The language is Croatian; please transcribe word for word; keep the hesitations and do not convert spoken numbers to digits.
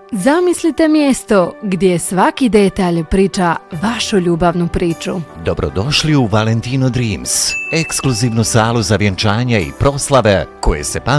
Zamislite mjesto gdje svaki detalj priča vašu ljubavnu priču. Dobrodošli u Valentino Dreams, ekskluzivnu salu za vjenčanja i proslave koje se pamte